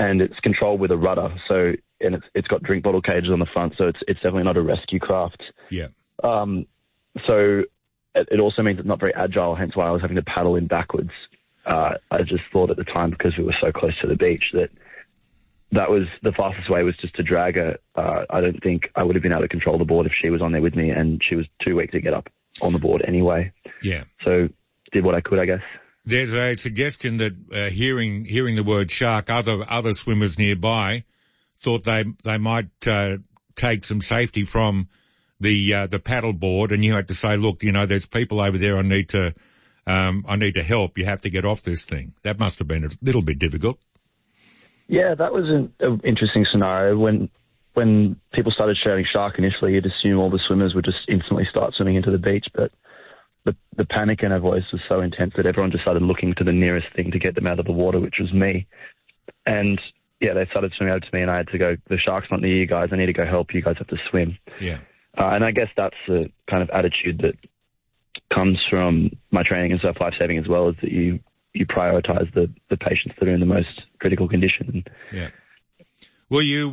and it's controlled with a rudder. So, and it's got drink bottle cages on the front, so it's definitely not a rescue craft. Yeah. So it also means it's not very agile, hence why I was having to paddle in backwards. I just thought at the time, because we were so close to the beach, that was the fastest way, was just to drag her. I don't think I would have been able to control the board if she was on there with me, and she was too weak to get up on the board anyway. Yeah. So did what I could, I guess. There's a suggestion that hearing the word shark, other swimmers nearby thought they might take some safety from the paddle board, and you had to say, look, there's people over there. I need to help. You have to get off this thing. That must have been a little bit difficult. Yeah, that was an interesting scenario. When people started shouting shark initially, you'd assume all the swimmers would just instantly start swimming into the beach, but the panic in her voice was so intense that everyone just started looking to the nearest thing to get them out of the water, which was me. And yeah, they started swimming over to me, and I had to go, the shark's not near you guys. I need to go help. You guys have to swim. Yeah. And I guess that's the kind of attitude that comes from my training in surf lifesaving as well, is that you prioritize the patients that are in the most critical condition. Yeah. Were you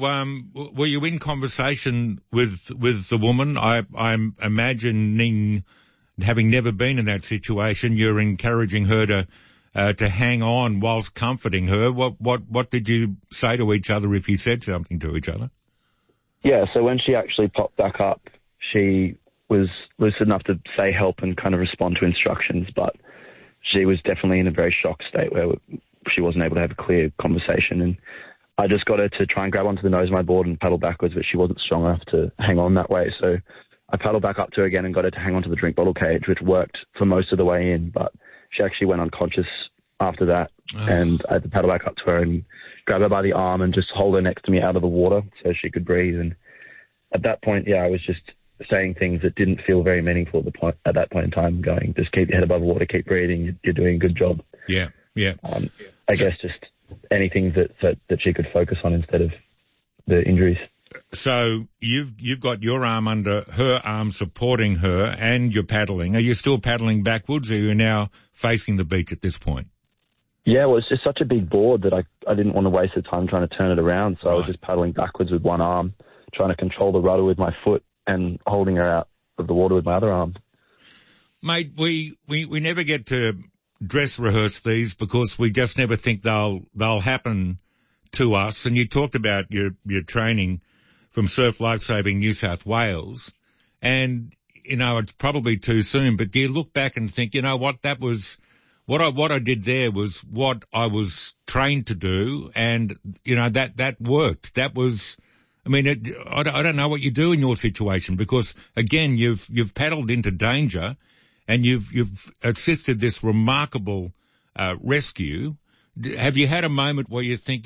in conversation with the woman? I'm imagining, having never been in that situation, you're encouraging her to hang on whilst comforting her. What did you say to each other, if you said something to each other? Yeah, so when she actually popped back up, she was lucid enough to say help and kind of respond to instructions, but she was definitely in a very shocked state where she wasn't able to have a clear conversation. And I just got her to try and grab onto the nose of my board and paddle backwards, but she wasn't strong enough to hang on that way. So I paddled back up to her again and got her to hang onto the drink bottle cage, which worked for most of the way in, but she actually went unconscious after that. And I had to paddle back up to her and grab her by the arm and just hold her next to me out of the water so she could breathe. And at that point, yeah, I was just saying things that didn't feel very meaningful at that point in time, going, just keep your head above water, keep breathing, you're doing a good job. Yeah, yeah. I guess just anything that she could focus on instead of the injuries. So you've got your arm under her arm supporting her, and you're paddling. Are you still paddling backwards, or are you now facing the beach at this point? Yeah, well, it's just such a big board that I didn't want to waste the time trying to turn it around, so I was just paddling backwards with one arm, trying to control the rudder with my foot and holding her out of the water with my other arm. Mate, we never get to dress rehearse these because we just never think they'll happen to us. And you talked about your training from Surf Lifesaving New South Wales, and it's probably too soon, but do you look back and think, what, that was what I did there was what I was trained to do, and that worked. That was, I don't know what you do in your situation, because again, you've paddled into danger, and you've assisted this remarkable rescue. Have you had a moment where you think,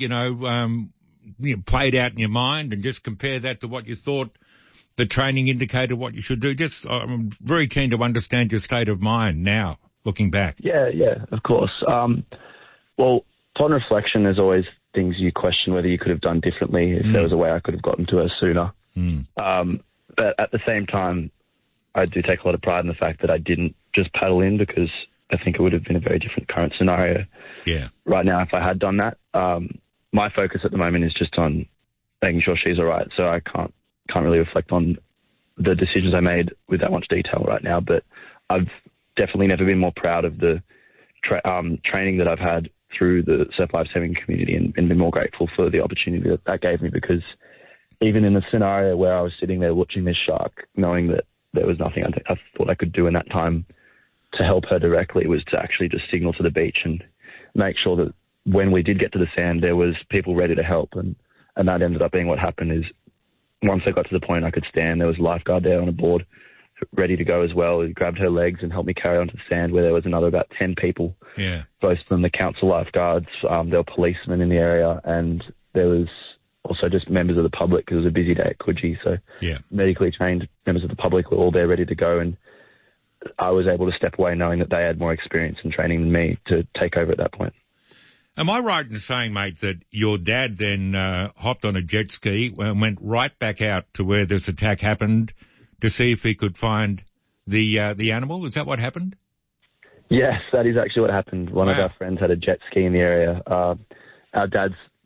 played out in your mind, and just compare that to what you thought the training indicated what you should do? I'm very keen to understand your state of mind now, looking back. Yeah, of course. Well, upon reflection, there's always things you question whether you could have done differently, if there was a way I could have gotten to her sooner. But at the same time, I do take a lot of pride in the fact that I didn't just paddle in, because I think it would have been a very different current scenario. Yeah. Right now, if I had done that, my focus at the moment is just on making sure she's all right. So I can't really reflect on the decisions I made with that much detail right now. But I've definitely never been more proud of the training that I've had through the surf lifesaving community, and been more grateful for the opportunity that gave me, because even in the scenario where I was sitting there watching this shark, knowing that there was nothing I thought I could do in that time to help her directly, was to actually just signal to the beach and make sure that when we did get to the sand, there was people ready to help. And that ended up being what happened. Is once I got to the point I could stand, there was a lifeguard there on a board ready to go as well. He grabbed her legs and helped me carry onto the sand, where there was another about 10 people. Yeah. Both from the council lifeguards, there were policemen in the area, and there was also just members of the public, because it was a busy day at Coogee. So medically trained members of the public were all there ready to go, and I was able to step away knowing that they had more experience and training than me to take over at that point. Am I right in saying, mate, that your dad then hopped on a jet ski and went right back out to where this attack happened to see if he could find the animal? Is that what happened? Yes, that is actually what happened. One of our friends had a jet ski in the area. Our dad's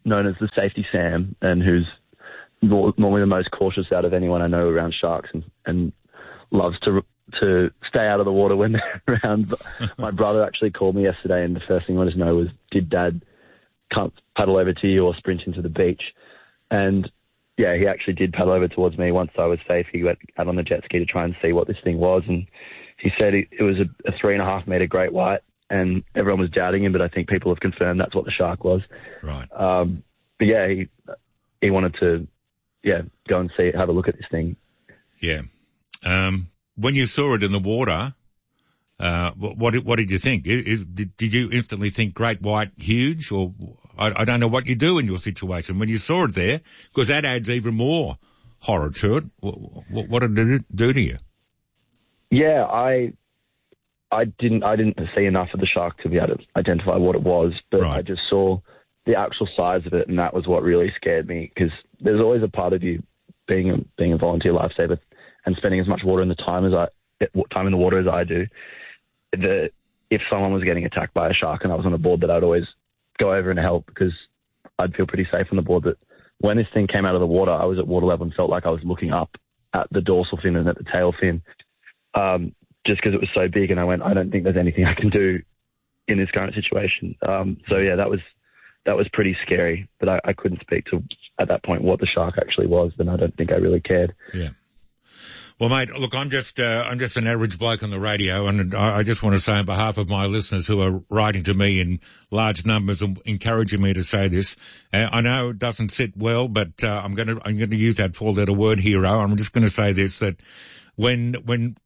known as the Safety Sam, and who's normally the most cautious out of anyone I know around sharks, and loves to stay out of the water when they're around. But my brother actually called me yesterday, and the first thing I wanted to know was, did Dad paddle over to you or sprint into the beach? And yeah, he actually did paddle over towards me. Once I was safe, he went out on the jet ski to try and see what this thing was, and he said it was a 3.5 metre great white, and everyone was doubting him, but I think people have confirmed that's what the shark was. Right. But yeah, he wanted to go and see it, have a look at this thing. Yeah. When you saw it in the water, what did you think? Did you instantly think great white, huge, or I don't know what you do in your situation when you saw it there, because that adds even more horror to it. What did it do to you? Yeah, I didn't see enough of the shark to be able to identify what it was, but right. I just saw the actual size of it, and that was what really scared me, because there's always a part of you being a volunteer lifesaver and spending as much time in the water as I do, that if someone was getting attacked by a shark and I was on a board, that I'd always go over and help, because I'd feel pretty safe on the board. But when this thing came out of the water, I was at water level and felt like I was looking up at the dorsal fin and at the tail fin, just because it was so big. And I went, I don't think there's anything I can do in this current situation. So yeah, that was pretty scary, but I couldn't speak to, at that point, what the shark actually was, and I don't think I really cared. Yeah. Well, mate, look, I'm just an average bloke on the radio, and I just want to say on behalf of my listeners who are writing to me in large numbers and encouraging me to say this, I know it doesn't sit well, but I'm going to use that 4-letter word, hero. I'm just going to say this, that when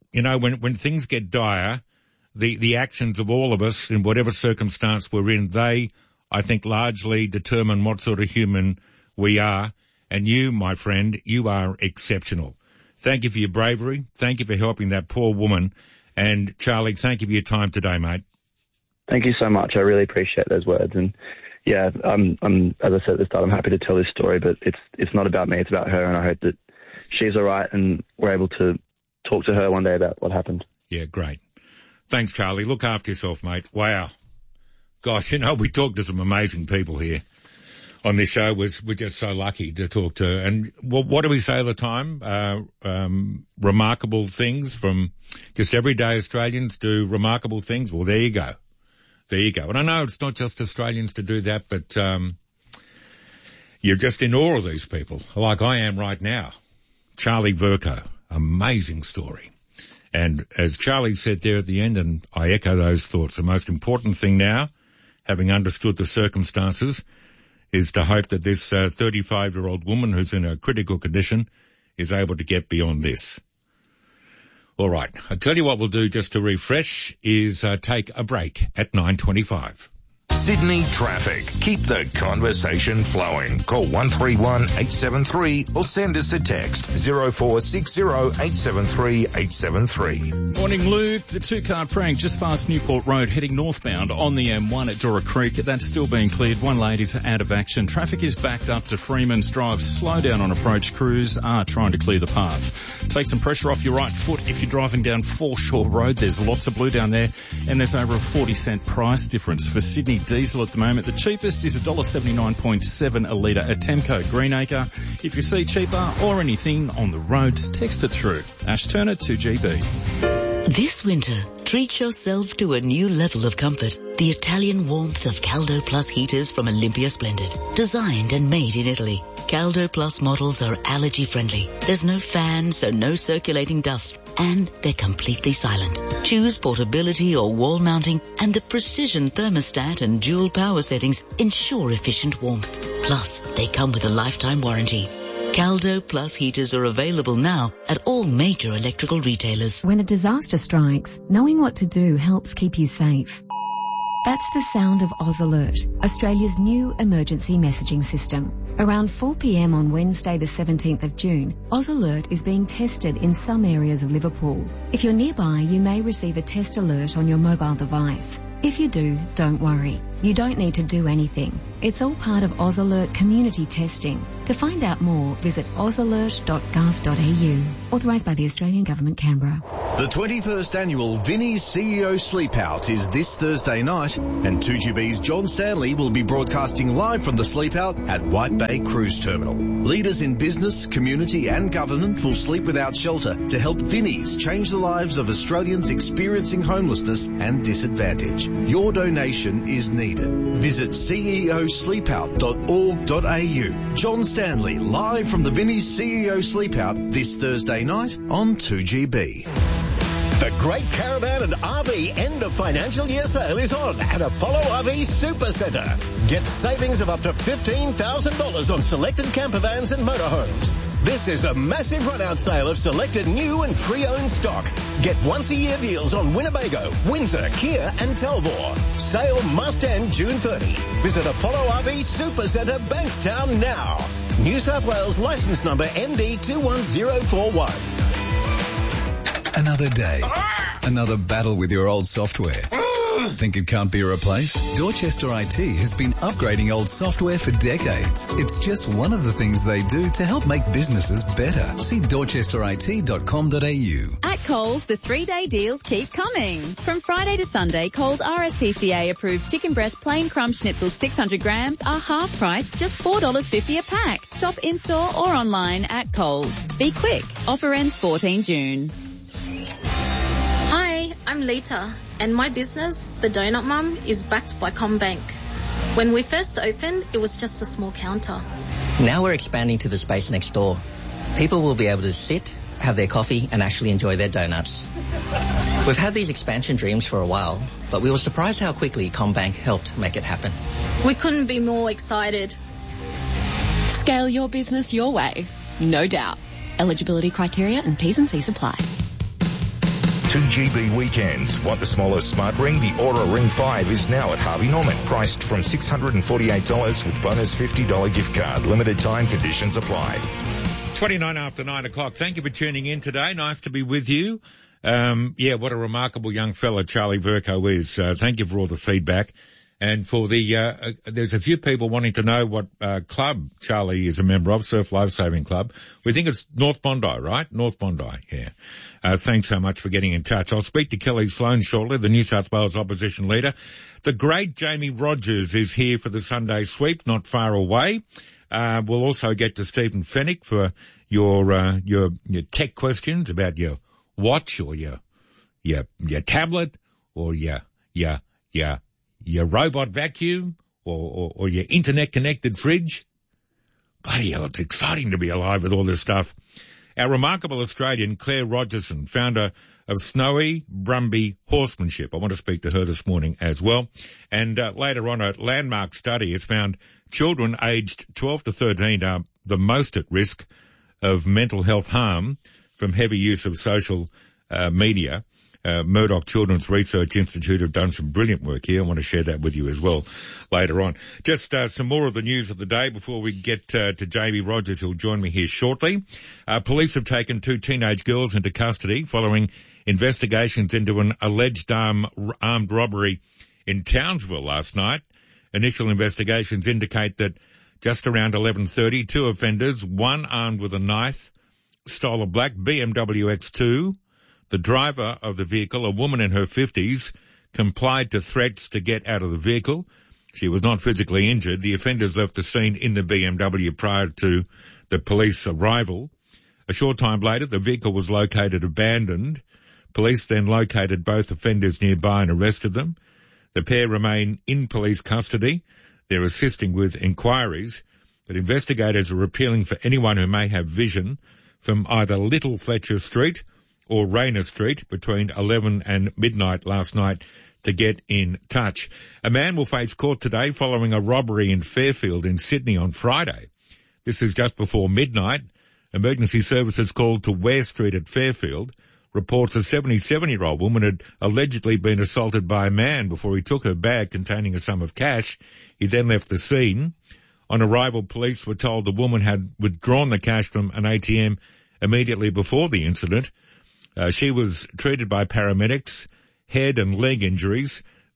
things get dire, the actions of all of us in whatever circumstance we're in, they, I think, largely determine what sort of human we are. And you, my friend, you are exceptional. Thank you for your bravery. Thank you for helping that poor woman. And Charlie, thank you for your time today, mate. Thank you so much. I really appreciate those words. And yeah, I'm as I said at the start, I'm happy to tell this story, but it's not about me. It's about her. And I hope that she's all right and we're able to talk to her one day about what happened. Yeah, great. Thanks, Charlie. Look after yourself, mate. Wow. Gosh, we talk to some amazing people here on this show. We're just so lucky to talk to. And what do we say all the time? Remarkable things from just everyday Australians do remarkable things. Well, there you go. There you go. And I know it's not just Australians to do that, but you're just in awe of these people, like I am right now. Charlie Vercoe, amazing story. And as Charlie said there at the end, and I echo those thoughts, the most important thing now, having understood the circumstances, is to hope that this 35-year-old woman who's in a critical condition is able to get beyond this. All right. I'll tell you what we'll do just to refresh is take a break at 9:25. Sydney traffic. Keep the conversation flowing. Call 131-873 or send us a text 0460-873-873. Morning, Luke. The two-car prank just past Newport Road heading northbound on the M1 at Dora Creek. That's still being cleared. One lady's out of action. Traffic is backed up to Freeman's Drive. Slow down on approach. Crews are trying to clear the path. Take some pressure off your right foot if you're driving down Foreshore Road. There's lots of blue down there, and there's over a 40-cent price difference for Sydney diesel at the moment. The cheapest is $1.79.7 a litre at Temco Greenacre. If you see cheaper or anything on the roads, text it through. Ash Turner 2GB. This winter, treat yourself to a new level of comfort. The Italian warmth of Caldo Plus heaters from Olympia Splendid. Designed and made in Italy. Caldo Plus models are allergy friendly. There's no fan, so no circulating dust. And they're completely silent. Choose portability or wall mounting, and the precision thermostat and dual power settings ensure efficient warmth. Plus, they come with a lifetime warranty. Caldo Plus heaters are available now at all major electrical retailers. When a disaster strikes, knowing what to do helps keep you safe. That's the sound of Oz Alert, Australia's new emergency messaging system. Around 4 p.m. on Wednesday the 17th of June, Oz Alert is being tested in some areas of Liverpool. If you're nearby, you may receive a test alert on your mobile device. If you do, don't worry. You don't need to do anything. It's all part of AusAlert community testing. To find out more, visit ausalert.gov.au. Authorised by the Australian Government, Canberra. The 21st annual Vinnie's CEO Sleep Out is this Thursday night, and 2GB's John Stanley will be broadcasting live from the Sleep Out at White Bay Cruise Terminal. Leaders in business, community and government will sleep without shelter to help Vinnie's change the lives of Australians experiencing homelessness and disadvantage. Your donation is needed. Visit ceosleepout.org.au. John Stanley live from the Vinnie's CEO Sleep Out this Thursday night on 2GB. The Great Caravan and RV end of financial year sale is on at Apollo RV Supercentre. Get savings of up to $15,000 on selected campervans and motorhomes. This is a massive run-out sale of selected new and pre-owned stock. Get once-a-year deals on Winnebago, Windsor, Kia and Talbot. Sale must end June 30. Visit Apollo RV Supercentre, Bankstown now. New South Wales licence number MD21041. Another day. Another battle with your old software. Think it can't be replaced? Dorchester IT has been upgrading old software for decades. It's just one of the things they do to help make businesses better. See dorchesterit.com.au. At Coles, the 3-day deals keep coming. From Friday to Sunday, Coles RSPCA approved chicken breast plain crumb schnitzel 600 grams are half price, just $4.50 a pack. Shop in-store or online at Coles. Be quick. Offer ends 14 June. Hi, I'm Lita, and my business, The Donut Mum, is backed by CommBank. When we first opened, it was just a small counter. Now we're expanding to the space next door. People will be able to sit, have their coffee, and actually enjoy their donuts. We've had these expansion dreams for a while, but we were surprised how quickly CommBank helped make it happen. We couldn't be more excited. Scale your business your way, no doubt. Eligibility criteria and T's and C's apply. 2GB weekends. Want the smallest smart ring? The Aura Ring 5 is now at Harvey Norman, priced from $648 with bonus $50 gift card. Limited time conditions apply. 29 after 9 o'clock. Thank you for tuning in today. Nice to be with you. What a remarkable young fella Charlie Vercoe is. Thank you for all the feedback. And for the, there's a few people wanting to know what, club Charlie is a member of, Surf Lifesaving Club. We think it's North Bondi, right? North Bondi, yeah. Thanks so much for getting in touch. I'll speak to Kelly Sloan shortly, the New South Wales opposition leader. The great Jamie Rogers is here for the Sunday sweep, not far away. We'll also get to Stephen Fennick for your tech questions about your watch or your tablet or your robot vacuum or your internet-connected fridge. Bloody hell, it's exciting to be alive with all this stuff. Our remarkable Australian, Claire Rogerson, founder of Snowy Brumby Horsemanship. I want to speak to her this morning as well. And later on, a landmark study has found children aged 12 to 13 are the most at risk of mental health harm from heavy use of social media. Murdoch Children's Research Institute have done some brilliant work here. I want to share that with you as well later on. Just some more of the news of the day before we get to Jamie Rogers, who'll join me here shortly. Police have taken 2 teenage girls into custody following investigations into an alleged armed robbery in Townsville last night. Initial investigations indicate that just around 11:30, 2 offenders, one armed with a knife, stole a black BMW X2. The driver of the vehicle, a woman in her 50s, complied to threats to get out of the vehicle. She was not physically injured. The offenders left the scene in the BMW prior to the police arrival. A short time later, the vehicle was located abandoned. Police then located both offenders nearby and arrested them. The pair remain in police custody. They're assisting with inquiries, but investigators are appealing for anyone who may have vision from either Little Fletcher Street or Rayner Street between 11 and midnight last night to get in touch. A man will face court today following a robbery in Fairfield in Sydney on Friday. This is just before midnight. Emergency services called to Ware Street at Fairfield. Reports a 77-year-old woman had allegedly been assaulted by a man before he took her bag containing a sum of cash. He then left the scene. On arrival, police were told the woman had withdrawn the cash from an ATM immediately before the incident. She was treated by paramedics, head and leg injuries.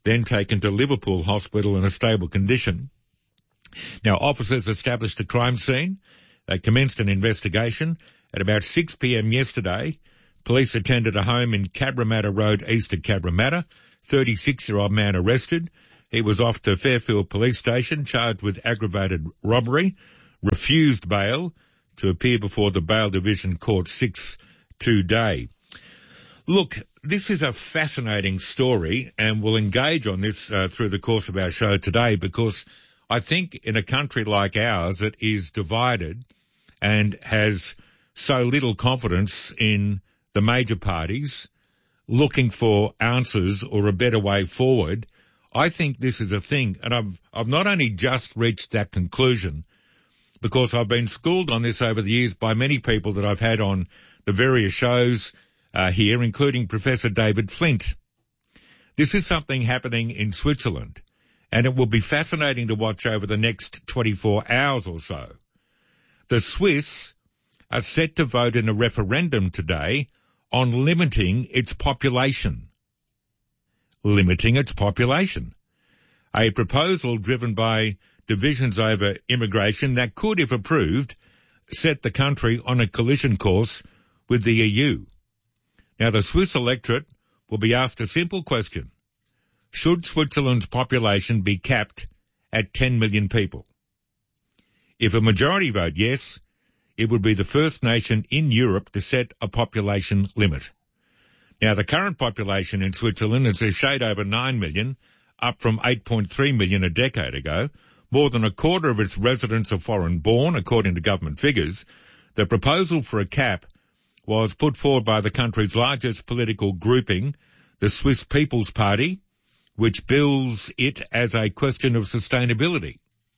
then taken to Liverpool Hospital in a stable condition. Now, officers established a crime scene. They commenced an investigation. At about 6 p.m. yesterday, police attended a home in Cabramatta Road, east of Cabramatta. 36-year-old man arrested. He was off to Fairfield Police Station, charged with aggravated robbery, refused bail to appear before the Bail Division Court 6 today. Look, this is a fascinating story, and we'll engage on this through the course of our show today, because I think in a country like ours that is divided and has so little confidence in the major parties looking for answers or a better way forward, I think this is a thing. And I've not only just reached that conclusion because I've been schooled on this over the years by many people that I've had on the various shows here, including Professor David Flint. This is something happening in Switzerland, and it will be fascinating to watch over the next 24 hours or so. The Swiss are set to vote in a referendum today on limiting its population. Limiting its population. A proposal driven by divisions over immigration that could, if approved, set the country on a collision course with the EU. Now, the Swiss electorate will be asked a simple question. Should Switzerland's population be capped at 10 million people? If a majority vote yes, it would be the first nation in Europe to set a population limit. Now, the current population in Switzerland is a shade over 9 million, up from 8.3 million a decade ago. More than a quarter of its residents are foreign-born, according to government figures. The proposal for a cap was put forward by the country's largest political grouping, the Swiss People's Party, which bills it as a question of sustainability.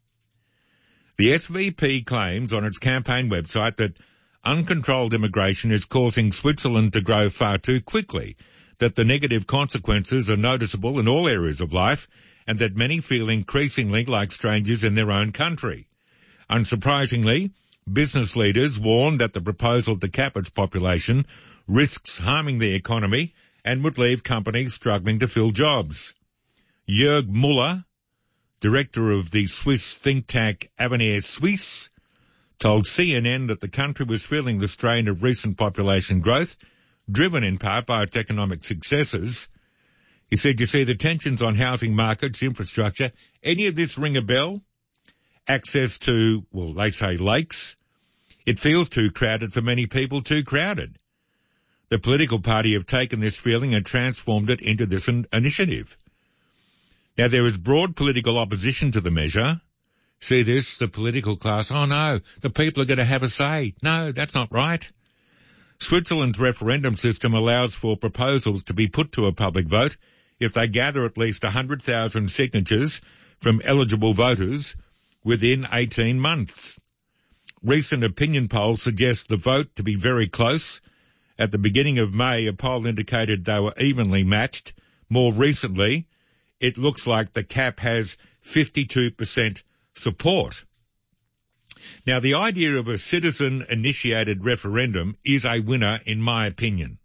The SVP claims on its campaign website that uncontrolled immigration is causing Switzerland to grow far too quickly, that the negative consequences are noticeable in all areas of life, and that many feel increasingly like strangers in their own country. Unsurprisingly, business leaders warn that the proposal to cap its population risks harming the economy and would leave companies struggling to fill jobs. Jörg Müller, director of the Swiss think tank Avenir Suisse, told CNN that the country was feeling the strain of recent population growth, driven in part by its economic successes. He said, you see, the tensions on housing markets, infrastructure, any of this ring a bell? Access to, well, they say lakes. It feels too crowded for many people, too crowded. The political party have taken this feeling and transformed it into this initiative. Now, there is broad political opposition to the measure. See this, the political class, oh no, the people are going to have a say. No, that's not right. Switzerland's referendum system allows for proposals to be put to a public vote if they gather at least 100,000 signatures from eligible voters within 18 months. Recent opinion polls suggest the vote to be very close. At the beginning of May, a poll indicated they were evenly matched. More recently, it looks like the cap has 52% support. Now, the idea of a citizen-initiated referendum is a winner, in my opinion.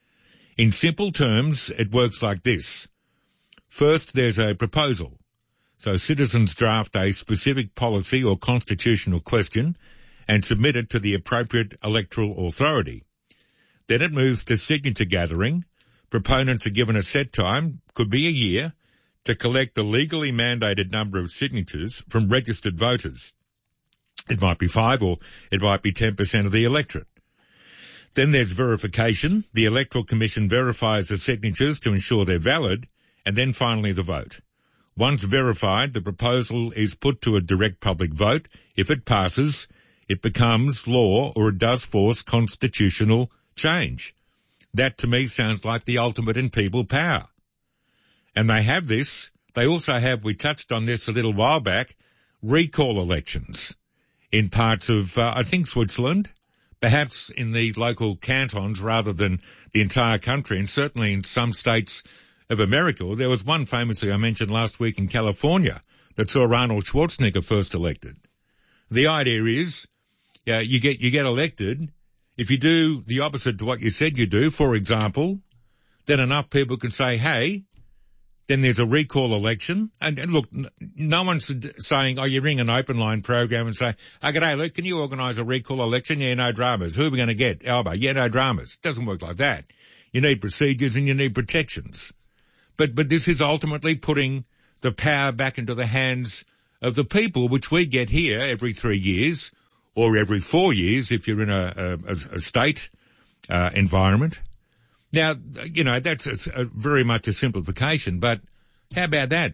In simple terms, it works like this. First, there's a proposal. So citizens draft a specific policy or constitutional question and submit it to the appropriate electoral authority. Then it moves to signature gathering. Proponents are given a set time, could be a year, to collect a legally mandated number of signatures from registered voters. It might be 5 or it might be 10% of the electorate. Then there's verification. The Electoral Commission verifies the signatures to ensure they're valid, and then finally the vote. Once verified, the proposal is put to a direct public vote. If it passes, it becomes law or it does force constitutional change. That to me sounds like the ultimate in people power. And they have this. They also have, we touched on this a little while back, recall elections in parts of, I think, Switzerland, perhaps in the local cantons rather than the entire country, and certainly in some states of America. There was one famously I mentioned last week in California that saw Arnold Schwarzenegger first elected. The idea is, you get elected. If you do the opposite to what you said you do, for example, then enough people can say, hey, Then there's a recall election. And look, no one's saying, oh, you ring an open line program and say, oh, g'day, Luke, can you organise a recall election? Yeah, no dramas. Who are we going to get? Alba. Yeah, no dramas. It doesn't work like that. You need procedures and you need protections. But this is ultimately putting the power back into the hands of the people, which we get here every 3 years or every 4 years if you're in a state environment. Now, you know, that's very much a simplification, but how about that?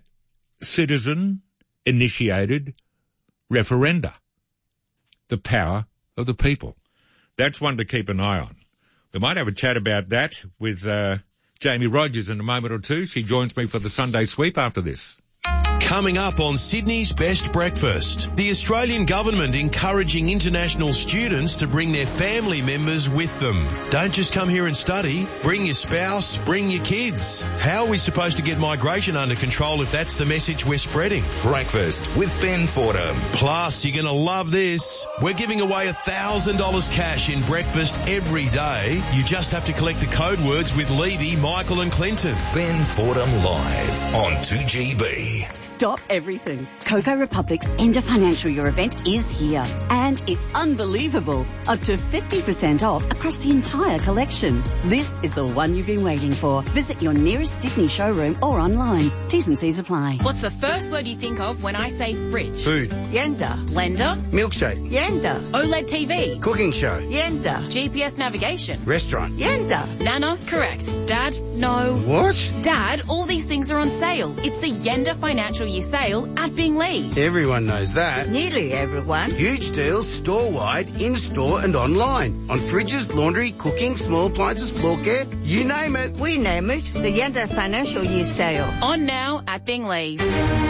Citizen-initiated referenda. The power of the people. That's one to keep an eye on. We might have a chat about that with Jamie Rogers in a moment or two. She joins me for the Sunday sweep after this. Coming up on Sydney's Best Breakfast, the Australian government encouraging international students to bring their family members with them. Don't just come here and study. Bring your spouse, bring your kids. How are we supposed to get migration under control if that's the message we're spreading? Breakfast with Ben Fordham. Plus, you're going to love this. We're giving away $1,000 cash in breakfast every day. You just have to collect the code words with Levy, Michael and Clinton. Ben Fordham live on 2GB. Stop everything. Coco Republic's End of Financial Year event is here. And it's unbelievable. Up to 50% off across the entire collection. This is the one you've been waiting for. Visit your nearest Sydney showroom or online. T's and C's apply. What's the first word you think of when I say fridge? Food. Yenda. Blender. Milkshake. Yenda. OLED TV. Cooking show. Yenda. GPS navigation. Restaurant. Yenda. Nana. Correct. Dad. No. What? Dad, all these things are on sale. It's the Yenda Financial Year sale at Binglee. Everyone knows that. Nearly everyone. Huge deals store-wide, in-store and online. On fridges, laundry, cooking, small appliances, floor care, you name it. We name it the Yenda Financial Year sale. On now at Binglee.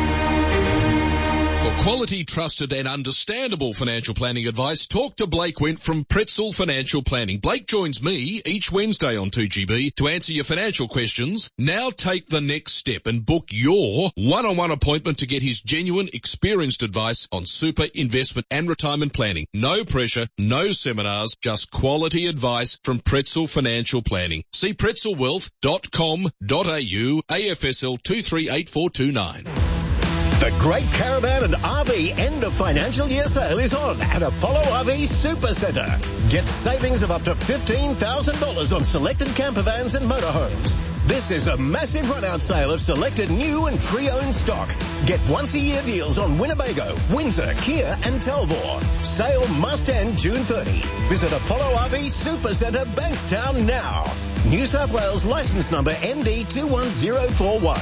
For quality, trusted and understandable financial planning advice, talk to Blake Wint from Pretzel Financial Planning. Blake joins me each Wednesday on 2GB to answer your financial questions. Now take the next step and book your one-on-one appointment to get his genuine, experienced advice on super, investment and retirement planning. No pressure, no seminars, just quality advice from Pretzel Financial Planning. See pretzelwealth.com.au, AFSL 238429. The Great Caravan and RV End of Financial Year sale is on at Apollo RV Supercentre. Get savings of up to $15,000 on selected campervans and motorhomes. This is a massive run-out sale of selected new and pre-owned stock. Get once-a-year deals on Winnebago, Windsor, Kia and Talbot. Sale must end June 30. Visit Apollo RV Supercentre, Bankstown now. New South Wales licence number MD21041.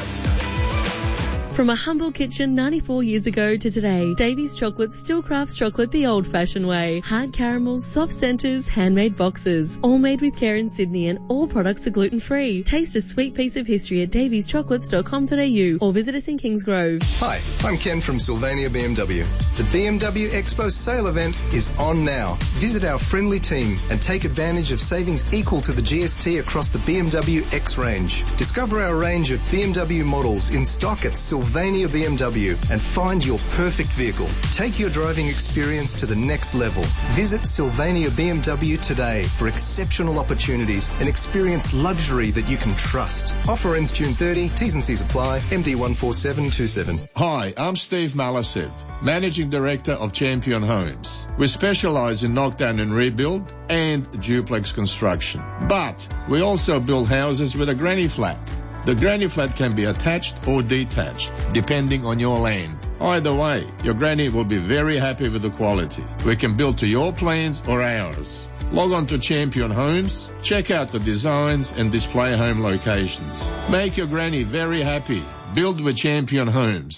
From a humble kitchen 94 years ago to today, Davy's Chocolate still crafts chocolate the old-fashioned way. Hard caramels, soft centres, handmade boxes. All made with care in Sydney and all products are gluten-free. Taste a sweet piece of history at davyschocolates.com.au or visit us in Kingsgrove. Hi, I'm Ken from Sylvania BMW. The BMW Expo sale event is on now. Visit our friendly team and take advantage of savings equal to the GST across the BMW X range. Discover our range of BMW models in stock at Sylvania BMW and find your perfect vehicle. Take your driving experience to the next level. Visit Sylvania BMW today for exceptional opportunities and experience luxury that you can trust. Offer ends June 30. T's and C's apply. MD 14727. Hi, I'm Steve Malasev, Managing Director of Champion Homes. We specialize in knockdown and rebuild and duplex construction. But we also build houses with a granny flat. The granny flat can be attached or detached, depending on your land. Either way, your granny will be very happy with the quality. We can build to your plans or ours. Log on to Champion Homes, check out the designs and display home locations. Make your granny very happy. Build with Champion Homes.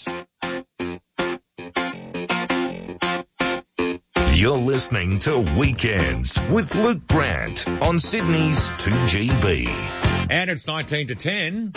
You're listening to Weekends with Luke Grant on Sydney's 2GB. And it's 19 to 10.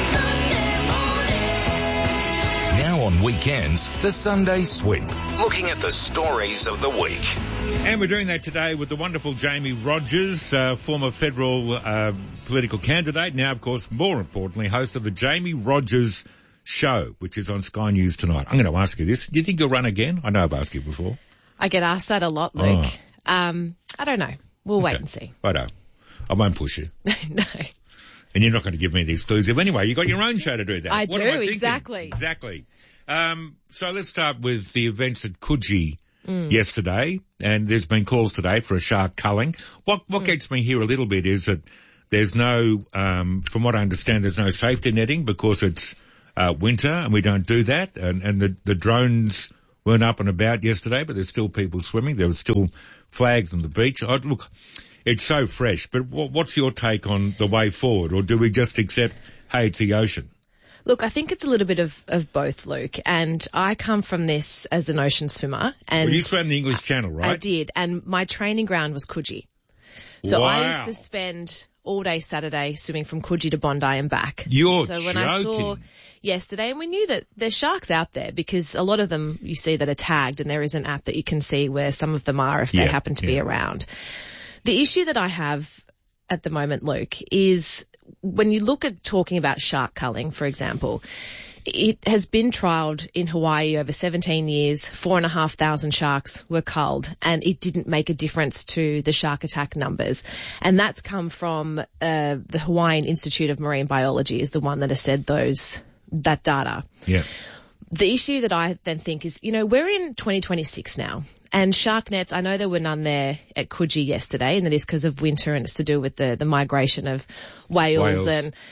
Now on Weekends, the Sunday Sweep. Looking at the stories of the week. And we're doing that today with the wonderful Jamie Rogers, former federal political candidate. Now, of course, more importantly, host of the Jamie Rogers Show, which is on Sky News tonight. I'm going to ask you this. Do you think you'll run again? I know I've asked you before. I get asked that a lot, Luke. I don't know. We'll wait and see. I won't push you. No. And you're not going to give me the exclusive anyway. You got your own show to do that. I What do, am I thinking? exactly. Exactly. So let's start with the events at Coogee yesterday, and there's been calls today for a shark culling. What gets me here a little bit is that there's no, from what I understand, there's no safety netting because it's winter and we don't do that. And the drones weren't up and about yesterday, but there's still people swimming. There were still flags on the beach. Look, it's so fresh, but what's your take on the way forward? Or do we just accept, hey, it's the ocean? Look, I think it's a little bit of both, Luke. And I come from this as an ocean swimmer. And well, you swam the English Channel, right? I did. And my training ground was Coogee. So wow. I used to spend all day Saturday swimming from Coogee to Bondi and back. You're So when I saw yesterday, and we knew that there's sharks out there because a lot of them you see that are tagged, and there is an app that you can see where some of them are if they happen to be around. The issue that I have at the moment, Luke, is when you look at talking about shark culling, for example, it has been trialled in Hawaii over 17 years. 4,500 sharks were culled, and it didn't make a difference to the shark attack numbers. And that's come from the Hawaiian Institute of Marine Biology is the one that has said that data. Yeah. The issue that I then think is, we're in 2026 now, and shark nets, I know there were none there at Coogee yesterday, and that is because of winter, and it's to do with the migration of whales.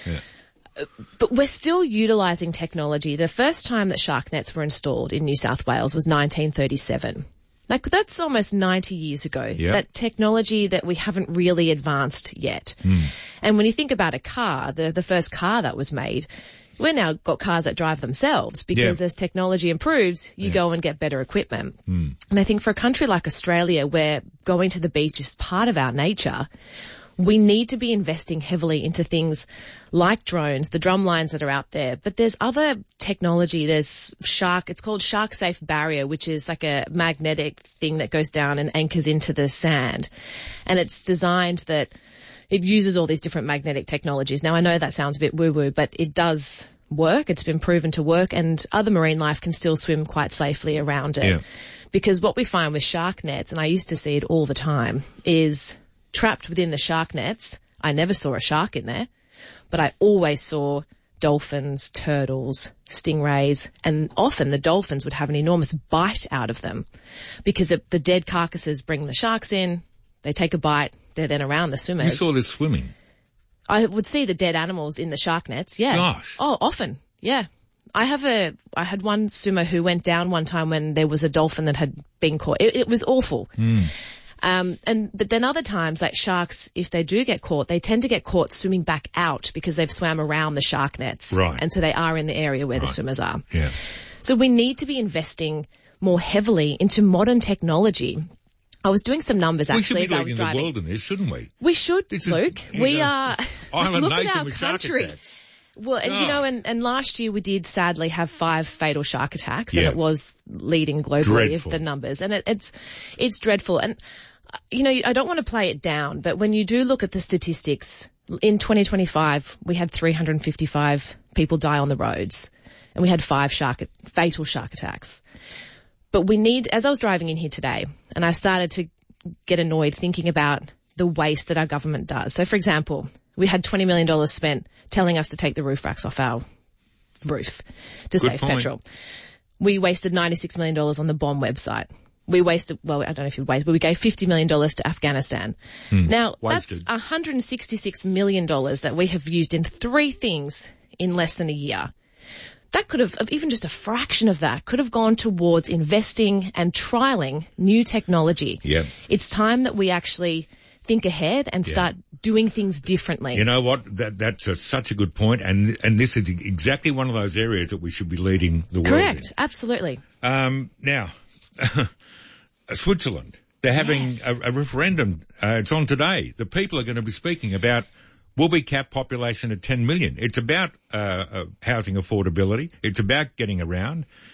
But we're still utilising technology. The first time that shark nets were installed in New South Wales was 1937. Like, that's almost 90 years ago. Yep. That technology that we haven't really advanced yet. And when you think about a car, the first car that was made, we've now got cars that drive themselves because as technology improves, you go and get better equipment. And I think for a country like Australia, where going to the beach is part of our nature, we need to be investing heavily into things like drones, the drum lines that are out there. But there's other technology. There's it's called Shark Safe Barrier, which is like a magnetic thing that goes down and anchors into the sand. And it's designed that it uses all these different magnetic technologies. Now, I know that sounds a bit woo-woo, but it does work. It's been proven to work, and other marine life can still swim quite safely around it. Yeah. Because what we find with shark nets, and I used to see it all the time, is trapped within the shark nets. I never saw a shark in there, but I always saw dolphins, turtles, stingrays, and often the dolphins would have an enormous bite out of them because the dead carcasses bring the sharks in, they take a bite, they're then around the swimmers. You saw this swimming? I would see the dead animals in the shark nets, yeah. Gosh. Oh, often, yeah. I had one swimmer who went down one time when there was a dolphin that had been caught. It was awful. But then other times, like sharks, if they do get caught, they tend to get caught swimming back out because they've swam around the shark nets. Right. And so they are in the area where the swimmers are. Yeah. So we need to be investing more heavily into modern technology. I was doing some numbers actually as I was driving. We should be leading the world in this, shouldn't we? We should, Luke. We are. Island look at nation our with country. Shark attacks. Well, and and last year we did sadly have 5 fatal shark attacks, and it was leading globally of the numbers, and it's dreadful. And I don't want to play it down, but when you do look at the statistics, in 2025 we had 355 people die on the roads, and we had 5 fatal shark attacks. But we need, as I was driving in here today, and I started to get annoyed thinking about the waste that our government does. So, for example, we had $20 million spent telling us to take the roof racks off our roof to save petrol. We wasted $96 million on the bomb website. We wasted, I don't know if you wasted, but we gave $50 million to Afghanistan. Now, wasted. That's $166 million that we have used in 3 things in less than a year. That could have, even just a fraction of that, could have gone towards investing and trialling new technology. Yeah. It's time that we actually think ahead and start doing things differently. You know what? That's such a good point, and this is exactly one of those areas that we should be leading the world in. Correct. Absolutely. Now, Switzerland, they're having a referendum. It's on today. The people are going to be speaking about, will we cap population at 10 million? It's about housing affordability. It's about getting around.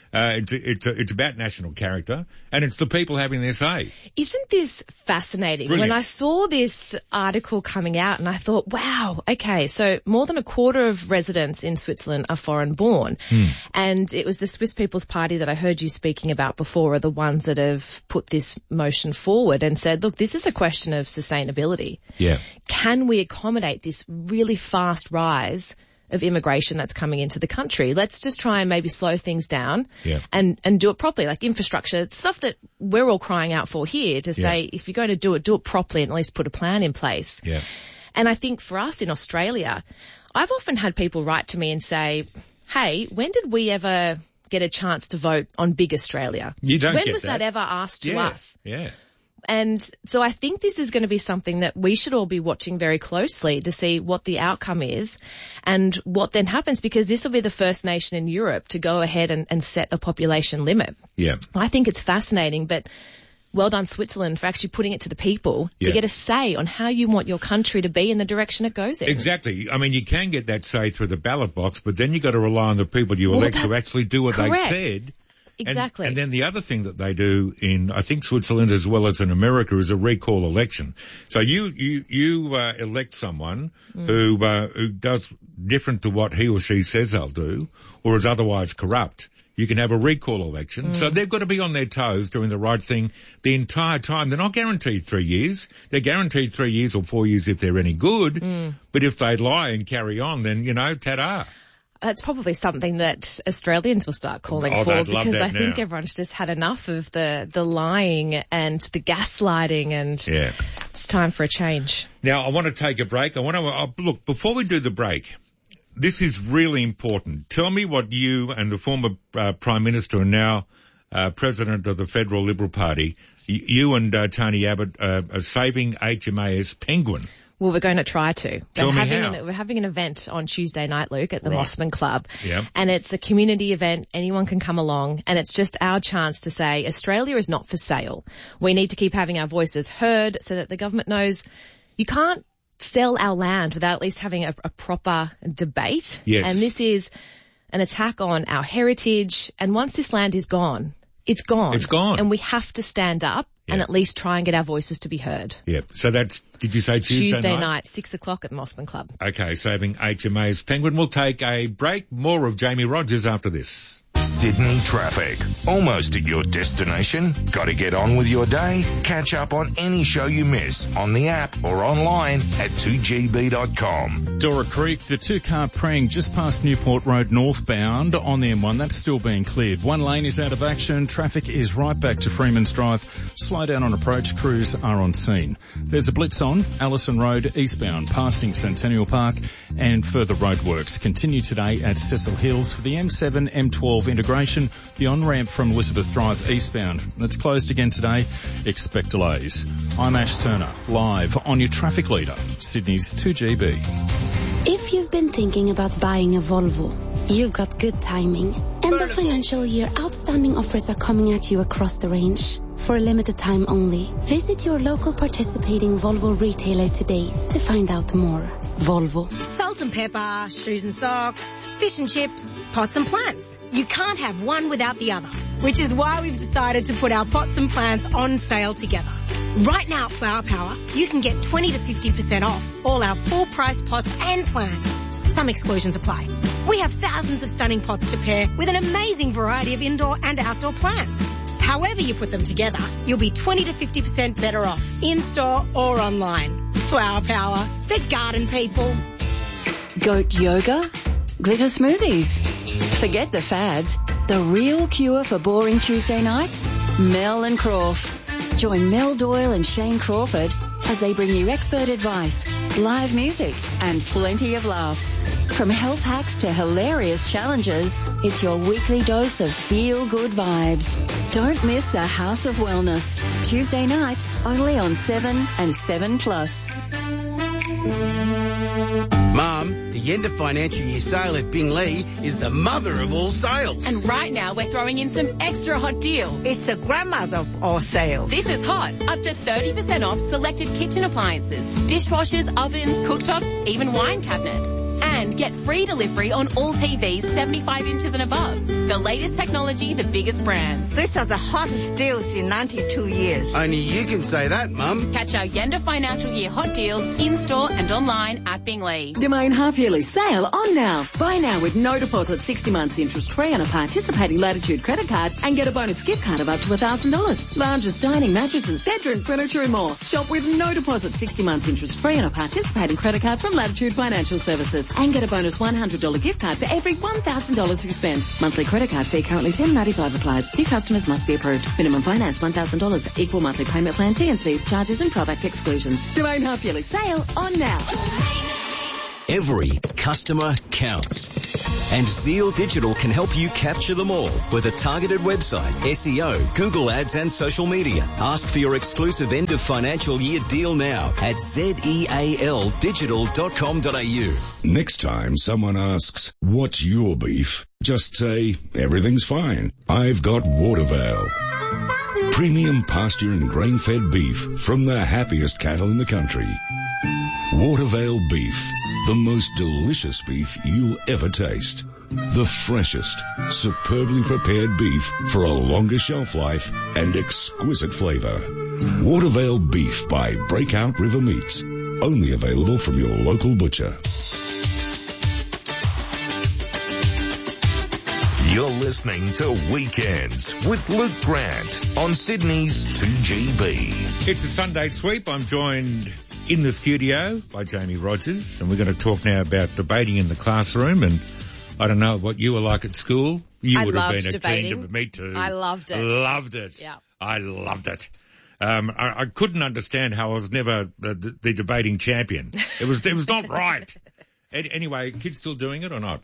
It's about national character, and it's the people having their say. Isn't this fascinating? Brilliant. When I saw this article coming out, and I thought, wow, okay, so more than a quarter of residents in Switzerland are foreign born. And it was the Swiss People's Party that I heard you speaking about before are the ones that have put this motion forward and said, look, this is a question of sustainability. Yeah. Can we accommodate this really fast rise of immigration that's coming into the country? Let's just try and maybe slow things down and do it properly, like infrastructure, stuff that we're all crying out for here to say, if you're going to do it properly and at least put a plan in place. Yeah. And I think for us in Australia, I've often had people write to me and say, hey, when did we ever get a chance to vote on Big Australia? You don't When get was that ever asked to us? Yeah. And so I think this is going to be something that we should all be watching very closely to see what the outcome is and what then happens, because this will be the first nation in Europe to go ahead and set a population limit. Yeah. I think it's fascinating, but well done Switzerland for actually putting it to the people to get a say on how you want your country to be in the direction it goes in. Exactly. I mean, you can get that say through the ballot box, but then you've got to rely on the people you elect to actually do what they said. Exactly. And then the other thing that they do in, I think, Switzerland as well as in America is a recall election. So you elect someone who does different to what he or she says they'll do, or is otherwise corrupt. You can have a recall election. So they've got to be on their toes doing the right thing the entire time. They're not guaranteed 3 years. They're guaranteed 3 years or 4 years if they're any good. But if they lie and carry on, then, ta-da. That's probably something that Australians will start calling for, because I think everyone's just had enough of the lying and the gaslighting, and it's time for a change. Now, I want to take a break. Look, before we do the break, this is really important. Tell me what you and the former Prime Minister and now President of the Federal Liberal Party, you and Tony Abbott are saving HMAS Penguin. Well, we're going to try to. Tell me how. We're having an event on Tuesday night, Luke, at the Mossman Club. Yeah. And it's a community event. Anyone can come along. And it's just our chance to say Australia is not for sale. We need to keep having our voices heard so that the government knows you can't sell our land without at least having a proper debate. Yes. And this is an attack on our heritage. And once this land is gone, it's gone. It's gone. And we have to stand up and at least try and get our voices to be heard. Yeah. So that's, did you say Tuesday night, 6 o'clock at the Mossman Club. Okay, saving HMA's Penguin. We'll take a break. More of Jamie Rogers after this. Sydney traffic. Almost at your destination? Got to get on with your day? Catch up on any show you miss on the app or online at 2gb.com. Dora Creek, the two-car prang just past Newport Road northbound on the M1. That's still being cleared. One lane is out of action. Traffic is right back to Freeman's Drive. Slow down on approach. Crews are on scene. There's a blitz on Allison Road eastbound, passing Centennial Park, and further roadworks continue today at Cecil Hills for the M7, M12 integration, the on-ramp from Elizabeth Drive eastbound. That's closed again today. Expect delays. I'm Ash Turner, live on your traffic leader, Sydney's 2GB. If you've been thinking about buying a Volvo, you've got good timing. End of financial year outstanding offers are coming at you across the range. For a limited time only, visit your local participating Volvo retailer today to find out more. Volvo. Salt and pepper, shoes and socks, fish and chips, pots and plants. You can't have one without the other, which is why we've decided to put our pots and plants on sale together. Right now at Flower Power, you can get 20 to 50% off all our full price pots and plants. Some exclusions apply. We have thousands of stunning pots to pair with an amazing variety of indoor and outdoor plants. However you put them together, you'll be 20 to 50% better off, in-store or online. Flower Power, the garden people. Goat yoga? Glitter smoothies? Forget the fads. The real cure for boring Tuesday nights? Mel and Croft. Join Mel Doyle and Shane Crawford as they bring you expert advice, live music, and plenty of laughs. From health hacks to hilarious challenges, it's your weekly dose of feel-good vibes. Don't miss the House of Wellness. Tuesday nights, only on 7 and 7+. Mum, the end of financial year sale at Bing-Lee is the mother of all sales. And right now we're throwing in some extra hot deals. It's the grandmother of all sales. This is hot. Up to 30% off selected kitchen appliances, dishwashers, ovens, cooktops, even wine cabinets. And get free delivery on all TVs 75 inches and above. The latest technology, the biggest brands. These are the hottest deals in 92 years. Only you can say that, Mum. Catch our Yenda Financial Year hot deals in-store and online at Bingley. Domain half-yearly sale on now. Buy now with no deposit, 60 months interest-free on a participating Latitude credit card and get a bonus gift card of up to $1,000. Lounges, dining, mattresses, bedroom, furniture and more. Shop with no deposit, 60 months interest-free on a participating credit card from Latitude Financial Services and get a bonus $100 gift card for every $1,000 you spend. Monthly credit card fee currently $10.95 applies. New customers must be approved. Minimum finance $1,000. Equal monthly payment plan, T&Cs, charges and product exclusions. Domain half-yearly sale on now. Every customer counts. And Zeal Digital can help you capture them all with a targeted website, SEO, Google Ads and social media. Ask for your exclusive end of financial year deal now at zealdigital.com.au. Next time someone asks, what's your beef? Just say, everything's fine. I've got Watervale. Premium pasture and grain-fed beef from the happiest cattle in the country. Watervale beef. The most delicious beef you'll ever taste. The freshest, superbly prepared beef for a longer shelf life and exquisite flavor. Watervale beef by Breakout River Meats. Only available from your local butcher. You're listening to Weekends with Luke Grant on Sydney's 2GB. It's a Sunday sweep. I'm joined in the studio by Jamie Rogers, and we're going to talk now about debating in the classroom. And I don't know what you were like at school. You would have been a keen. Me too. I loved it. Loved it. Yeah. I loved it. I couldn't understand how I was never the debating champion. It was not right. Anyway, kids still doing it or not?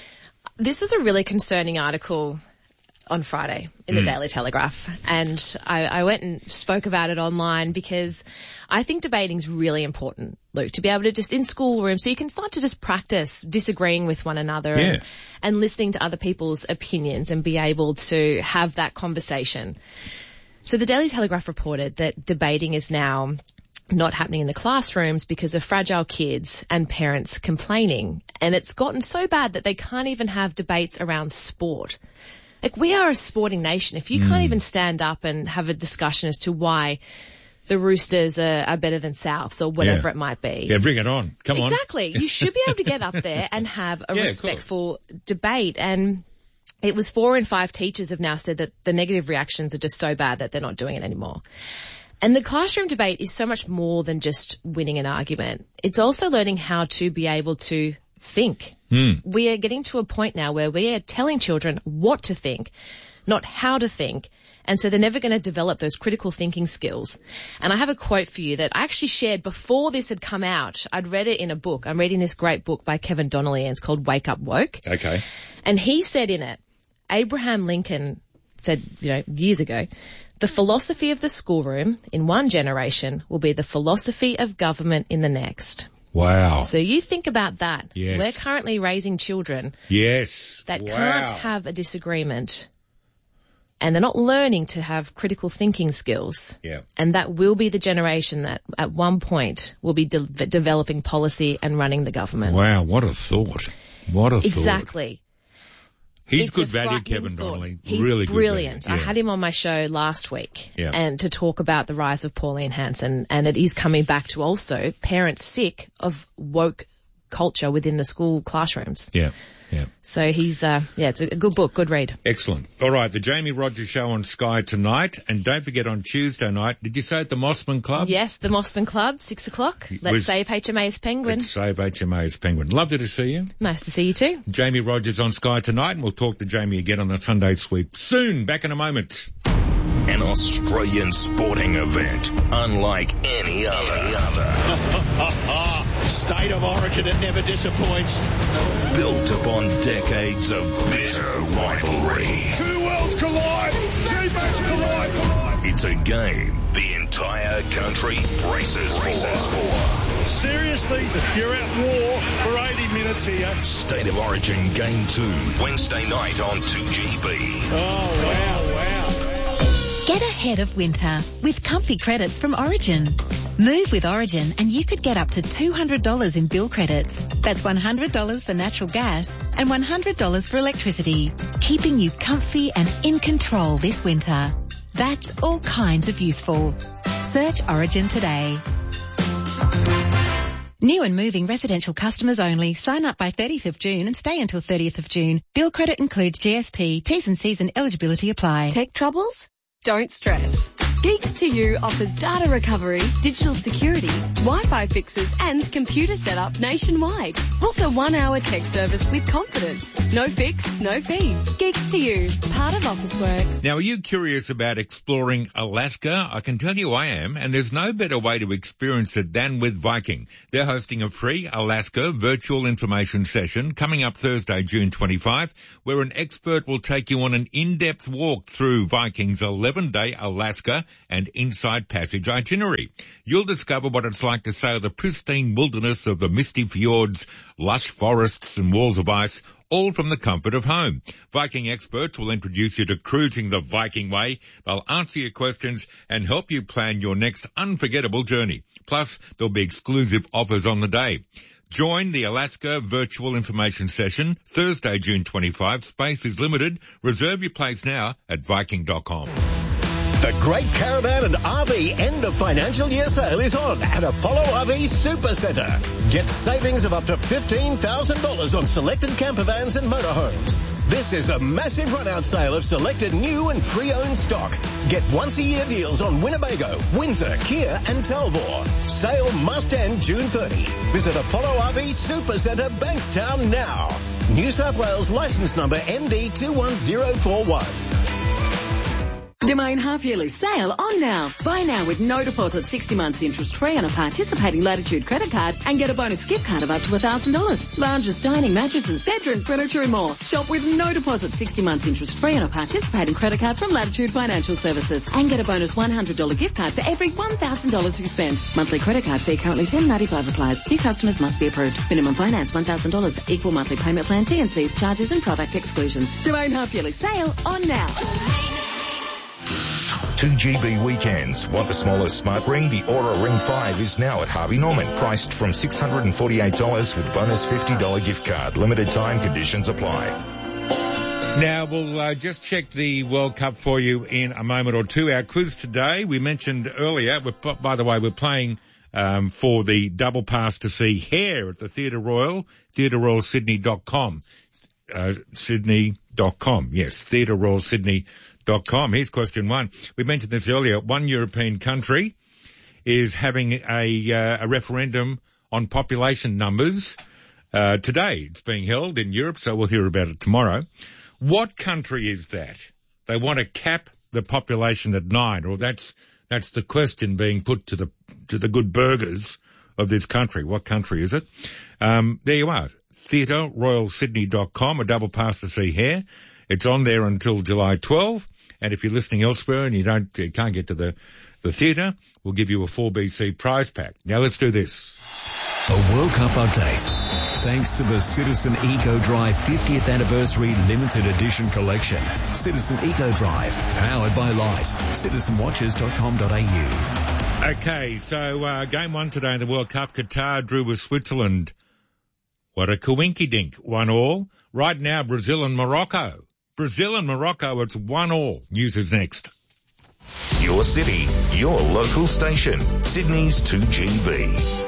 This was a really concerning article on Friday in the Daily Telegraph, and I went and spoke about it online because I think debating is really important, Luke, to be able to just in schoolroom so you can start to just practice disagreeing with one another and listening to other people's opinions and be able to have that conversation. So the Daily Telegraph reported that debating is now not happening in the classrooms because of fragile kids and parents complaining. And it's gotten so bad that they can't even have debates around sport. Like, we are a sporting nation. If you can't even stand up and have a discussion as to why the Roosters are better than Souths or whatever it might be. Yeah, bring it on. Come on. Exactly. You should be able to get up there and have a respectful debate. And it was 4 in 5 teachers have now said that the negative reactions are just so bad that they're not doing it anymore. And the classroom debate is so much more than just winning an argument. It's also learning how to be able to think. We are getting to a point now where we are telling children what to think, not how to think. And so they're never going to develop those critical thinking skills. And I have a quote for you that I actually shared before this had come out. I'd read it in a book. I'm reading this great book by Kevin Donnelly, and it's called Wake Up Woke. Okay. And he said in it, Abraham Lincoln said, years ago, the philosophy of the schoolroom in one generation will be the philosophy of government in the next. Wow. So you think about that. Yes. We're currently raising children that can't have a disagreement, and they're not learning to have critical thinking skills. Yeah. And that will be the generation that at one point will be developing policy and running the government. Wow, what a thought. What a thought. Exactly. He's good value, Kevin Donnelly. He's really brilliant. Good value. I had him on my show last week and to talk about the rise of Pauline Hanson, and it is coming back to also parents sick of woke culture within the school classrooms. Yeah. Yeah. So he's, it's a good book, good read. Excellent. All right, the Jamie Rogers Show on Sky tonight, and don't forget on Tuesday night, did you say at the Mossman Club? Yes, the Mossman Club, 6:00. Let's save HMA's Penguin. Let's save HMA's Penguin. Lovely to see you. Nice to see you too. Jamie Rogers on Sky tonight, and we'll talk to Jamie again on the Sunday Sweep soon. Back in a moment. An Australian sporting event unlike any other. State of origin, it never disappoints. Built upon decades of bitter rivalry. Two worlds collide. Teammates collide. It's a game the entire country braces for. Seriously, you're at war for 80 minutes here. State of Origin Game 2, Wednesday night on 2GB. Oh, wow. Get ahead of winter with comfy credits from Origin. Move with Origin and you could get up to $200 in bill credits. That's $100 for natural gas and $100 for electricity, keeping you comfy and in control this winter. That's all kinds of useful. Search Origin today. New and moving residential customers only. Sign up by 30th of June and stay until 30th of June. Bill credit includes GST. T's and C's and eligibility apply. Tech troubles? Don't stress. Geeks2U offers data recovery, digital security, Wi-Fi fixes and computer setup nationwide. Book a 1-hour tech service with confidence. No fix, no fee. Geeks2U, part of Officeworks. Now, are you curious about exploring Alaska? I can tell you I am, and there's no better way to experience it than with Viking. They're hosting a free Alaska virtual information session coming up Thursday, June 25, where an expert will take you on an in-depth walk through Viking's 11-day Alaska and Inside Passage itinerary. You'll discover what it's like to sail the pristine wilderness of the misty fjords, lush forests and walls of ice, all from the comfort of home. Viking experts will introduce you to cruising the Viking way. They'll answer your questions and help you plan your next unforgettable journey. Plus, there'll be exclusive offers on the day. Join the Alaska Virtual Information Session, Thursday, June 25. Space is limited. Reserve your place now at Viking.com. The Great Caravan and RV End of Financial Year Sale is on at Apollo RV Supercentre. Get savings of up to $15,000 on selected campervans and motorhomes. This is a massive run-out sale of selected new and pre-owned stock. Get once-a-year deals on Winnebago, Windsor, Kia and Talbot. Sale must end June 30. Visit Apollo RV Supercentre, Bankstown now. New South Wales licence number MD21041. Domain half-yearly sale on now. Buy now with no deposit, 60 months interest-free on a participating Latitude credit card and get a bonus gift card of up to $1,000. Lounges, dining, mattresses, bedroom, furniture and more. Shop with no deposit, 60 months interest-free on a participating credit card from Latitude Financial Services and get a bonus $100 gift card for every $1,000 you spend. Monthly credit card fee currently $10.95 applies. New customers must be approved. Minimum finance $1,000. Equal monthly payment plan, T&Cs, charges and product exclusions. Domain half-yearly sale on now. 2GB weekends. Want the smallest smart ring? The Aura Ring 5 is now at Harvey Norman, priced from $648 with bonus $50 gift card. Limited time conditions apply. Now, we'll just check the World Cup for you in a moment or two. Our quiz today, we mentioned earlier, by the way, we're playing for the double pass to see Hair at the Theatre Royal, theatreroyalsydney.com. Sydney.com, yes, theatreroyalsydney.com. Here's question one. We mentioned this earlier. One European country is having a referendum on population numbers today. It's being held in Europe, so we'll hear about it tomorrow. What country is that? They want to cap the population at 9, or that's the question being put to the good burgers of this country. What country is it? There you are. theatreroyalsydney.com, a double pass to see Hair. It's on there until July 12. And if you're listening elsewhere and you can't get to the theatre, we'll give you a 4BC prize pack. Now let's do this. A World Cup update. Thanks to the Citizen Eco Drive 50th Anniversary Limited Edition Collection. Citizen Eco Drive, powered by Light. CitizenWatches.com.au. Okay, so game one today in the World Cup. Qatar drew with Switzerland. What a coinky-dink. 1-1. Right now, Brazil and Morocco. Brazil and Morocco, it's 1-1. News is next. Your city, your local station. Sydney's 2GB.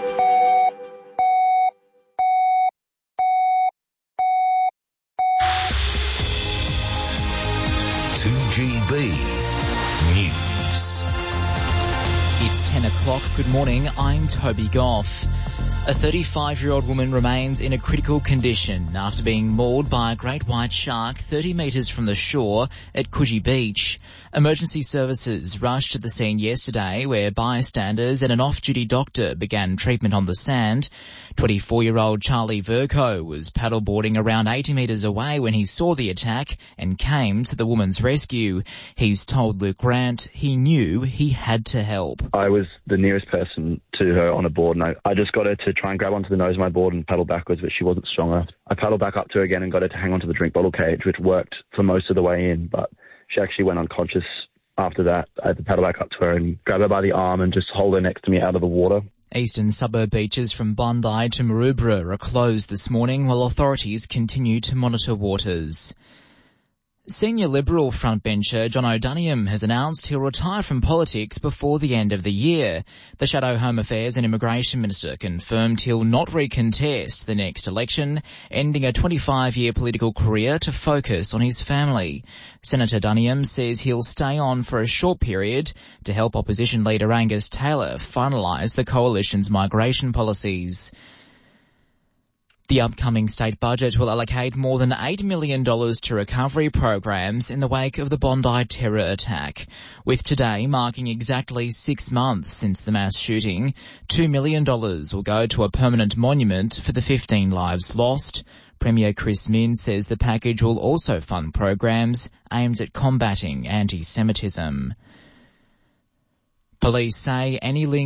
News. It's 10 o'clock. Good morning. I'm Toby Goff. A 35-year-old woman remains in a critical condition after being mauled by a great white shark 30 metres from the shore at Coogee Beach. Emergency services rushed to the scene yesterday where bystanders and an off-duty doctor began treatment on the sand. 24-year-old Charlie Verco was paddleboarding around 80 metres away when he saw the attack and came to the woman's rescue. He's told Luke Grant he knew he had to help. I was the nearest person to her on a board, and I just got her to try and grab onto the nose of my board and paddle backwards, but she wasn't strong enough. I paddled back up to her again and got her to hang onto the drink bottle cage, which worked for most of the way in, but she actually went unconscious after that, I had to paddle back up to her and grab her by the arm and just hold her next to me out of the water. Eastern suburb beaches from Bondi to Maroubra are closed this morning while authorities continue to monitor waters. Senior Liberal frontbencher John O'Doniam has announced he'll retire from politics before the end of the year. The Shadow Home Affairs and Immigration Minister confirmed he'll not recontest the next election, ending a 25-year political career to focus on his family. Senator Duniam says he'll stay on for a short period to help opposition leader Angus Taylor finalise the coalition's migration policies. The upcoming state budget will allocate more than $8 million to recovery programs in the wake of the Bondi terror attack. With today marking exactly 6 months since the mass shooting, $2 million will go to a permanent monument for the 15 lives lost. Premier Chris Minns says the package will also fund programs aimed at combating anti-Semitism. Police say any link